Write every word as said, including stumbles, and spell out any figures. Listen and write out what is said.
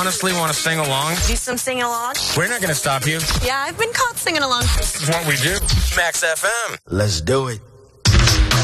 honestly want to sing along? Do some sing along? We're not going to stop you. Yeah, I've been caught singing along. This is what we do. Max F M. Let's do it.